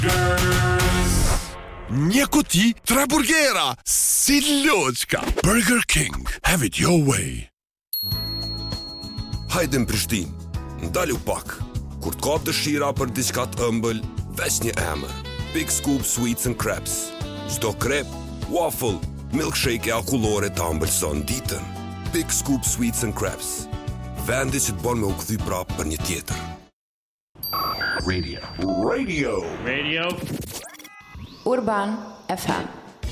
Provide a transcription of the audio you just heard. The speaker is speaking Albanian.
Një kuti, 3 burgera, si loçka. Burger King, have it your way. Hajde në Prishtinë, ndalu pak. Kur të kap dëshira për diçka të ëmbël, veç një emër. Big Scoop Sweets and Crepes. Çdo krep, waffle, milkshake e akullore të ëmbëlson ditën. Big Scoop Sweets and Crepes. Vendi që të bon me u kthy prapë për një tjetër. Radio. Urban FM.